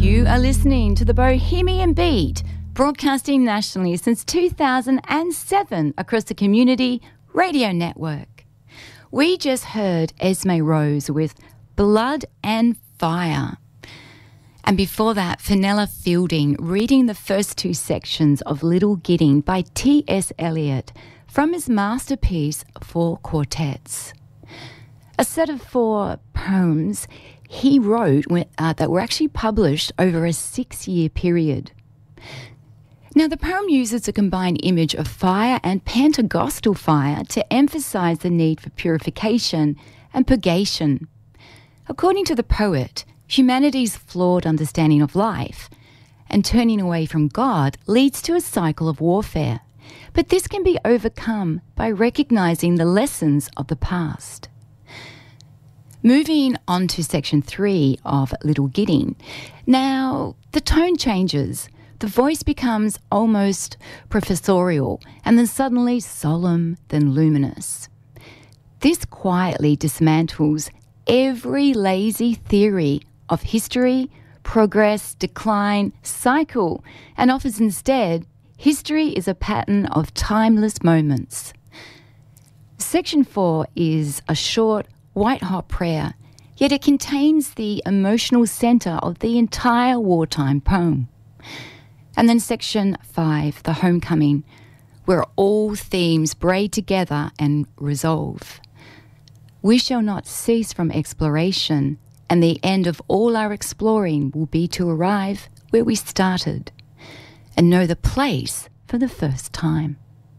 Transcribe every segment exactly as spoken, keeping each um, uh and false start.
You are listening to the Bohemian Beat, broadcasting nationally since two thousand seven across the Community Radio Network. We just heard Esme Rose with Blood and Fire. And before that, Fenella Fielding reading the first two sections of Little Gidding by T S Eliot from his masterpiece Four Quartets. A set of four poems he wrote uh, that were actually published over a six-year period. Now, the poem uses a combined image of fire and Pentecostal fire to emphasise the need for purification and purgation. According to the poet, humanity's flawed understanding of life and turning away from God leads to a cycle of warfare. But this can be overcome by recognising the lessons of the past. Moving on to section three of Little Gidding. Now, the tone changes. The voice becomes almost professorial and then suddenly solemn, then luminous. This quietly dismantles every lazy theory of history, progress, decline, cycle, and offers instead, history is a pattern of timeless moments. Section four is a short, white-hot prayer, yet it contains the emotional centre of the entire wartime poem. And then section five, the homecoming, where all themes braid together and resolve. We shall not cease from exploration, and the end of all our exploring will be to arrive where we started and know the place for the first time.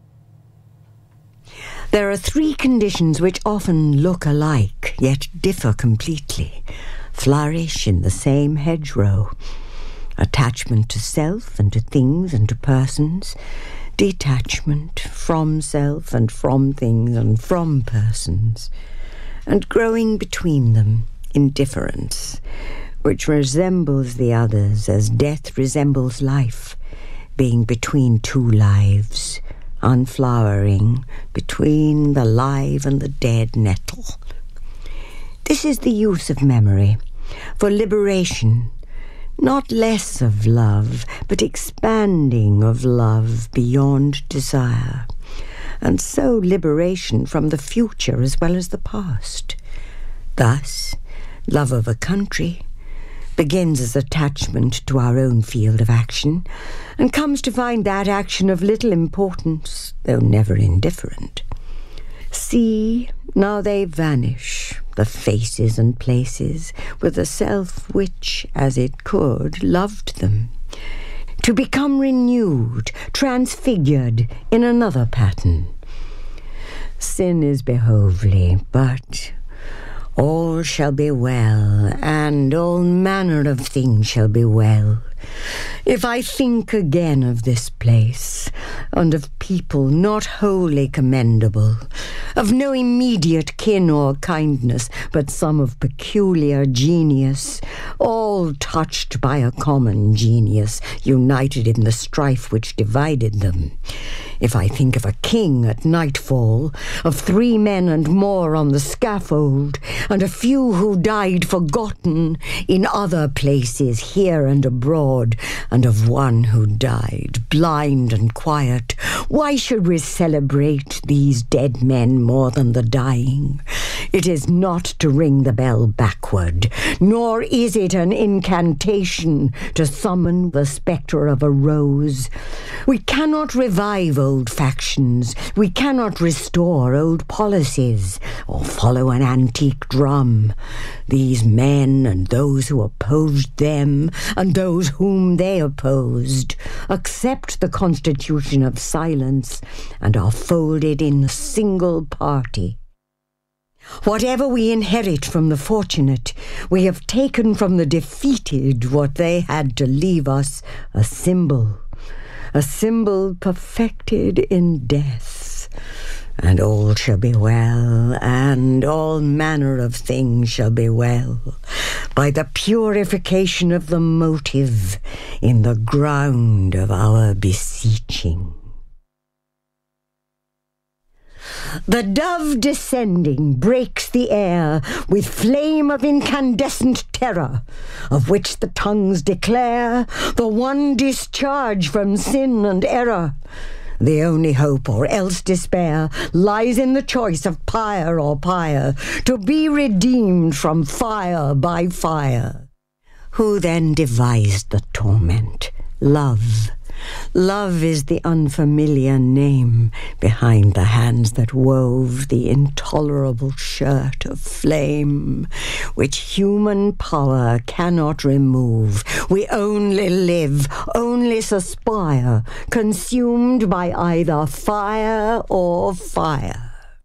There are three conditions which often look alike, yet differ completely, flourish in the same hedgerow. Attachment to self and to things and to persons, detachment from self and from things and from persons, and growing between them, indifference, which resembles the others as death resembles life, being between two lives, unflowering between the live and the dead nettle. This is the use of memory for liberation, not less of love, but expanding of love beyond desire, and so liberation from the future as well as the past. Thus, love of a country begins as attachment to our own field of action, and comes to find that action of little importance, though never indifferent. See, now they vanish, the faces and places, with a self which, as it could, loved them, to become renewed, transfigured in another pattern. Sin is behovely, but all shall be well, and all manner of things shall be well. If I think again of this place, and of people not wholly commendable, of no immediate kin or kindness, but some of peculiar genius, all touched by a common genius, united in the strife which divided them. If I think of a king at nightfall, of three men and more on the scaffold, and a few who died forgotten in other places here and abroad, and of one who died blind and quiet, why should we celebrate these dead men more than the dying? It is not to ring the bell backward, nor is it an incantation to summon the spectre of a rose. We cannot revive old factions, we cannot restore old policies, or follow an antique drum. These men and those who opposed them, and those whom they opposed, accept the constitution of silence, and are folded in a single party. Whatever we inherit from the fortunate, we have taken from the defeated what they had to leave us, a symbol, a symbol perfected in death. And all shall be well, and all manner of things shall be well, by the purification of the motive in the ground of our beseeching. The dove descending breaks the air with flame of incandescent terror, of which the tongues declare the one discharge from sin and error. The only hope or else despair lies in the choice of pyre or pyre, to be redeemed from fire by fire. Who then devised the torment? Love. Love is the unfamiliar name behind the hands that wove the intolerable shirt of flame, which human power cannot remove. We only live, only suspire, consumed by either fire or fire.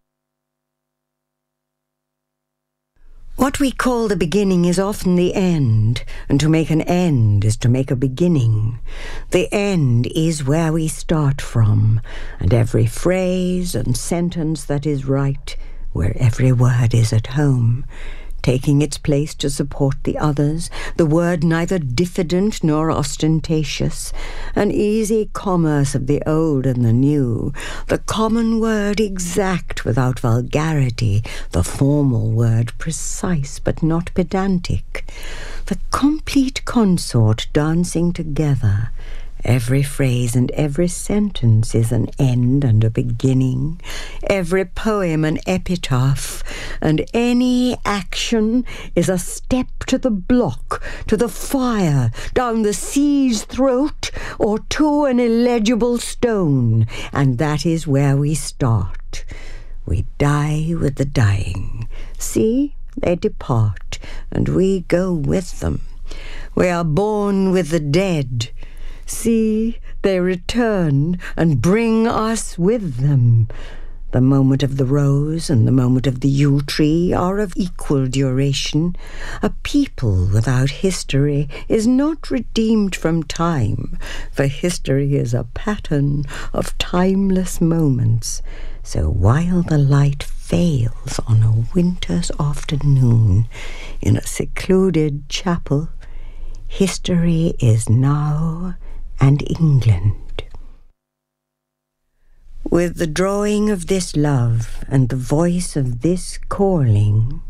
What we call the beginning is often the end, and to make an end is to make a beginning. The end is where we start from, and every phrase and sentence that is right, where every word is at home, taking its place to support the others, the word neither diffident nor ostentatious, an easy commerce of the old and the new, the common word exact without vulgarity, the formal word precise but not pedantic, the complete consort dancing together. Every phrase and every sentence is an end and a beginning, every poem an epitaph, and any action is a step to the block, to the fire, down the sea's throat, or to an illegible stone, and that is where we start. We die with the dying. See, they depart, and we go with them. We are born with the dead. See, they return and bring us with them. The moment of the rose and the moment of the yew tree are of equal duration. A people without history is not redeemed from time, for history is a pattern of timeless moments. So while the light fails on a winter's afternoon in a secluded chapel, history is now and England. With the drawing of this love and the voice of this calling,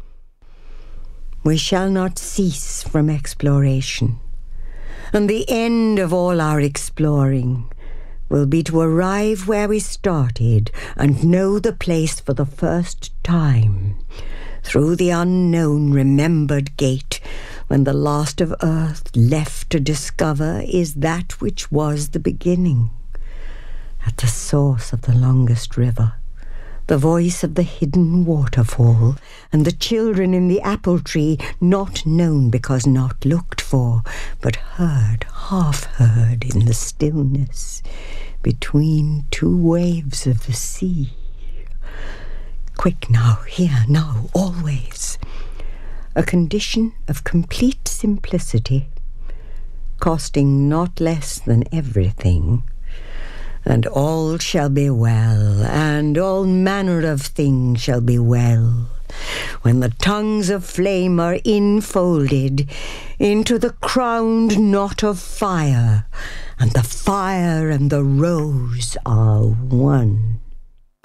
we shall not cease from exploration, and the end of all our exploring will be to arrive where we started and know the place for the first time, through the unknown remembered gate, when the last of earth left to discover is that which was the beginning. At the source of the longest river, the voice of the hidden waterfall, and the children in the apple tree, not known because not looked for, but heard, half heard in the stillness, between two waves of the sea. Quick now, here, now, always. A condition of complete simplicity, costing not less than everything. And all shall be well, and all manner of things shall be well, when the tongues of flame are infolded into the crowned knot of fire, and the fire and the rose are one.